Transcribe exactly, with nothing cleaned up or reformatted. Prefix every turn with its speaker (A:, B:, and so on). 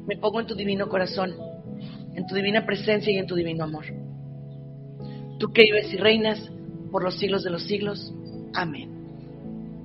A: Me pongo en tu divino corazón, en tu divina presencia y en tu divino amor. Tú que vives y reinas por los siglos de los siglos. Amén.